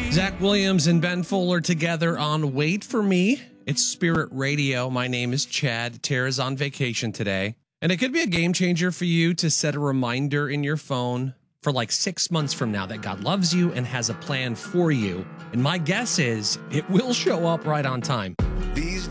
Zach Williams and Ben Fuller together on Wait For Me. It's Spirit Radio. My name is Chad. Tara's on vacation today. And it could be a game changer for you to set a reminder in your phone for like 6 months from now that God loves you and has a plan for you. And my guess is it will show up right on time.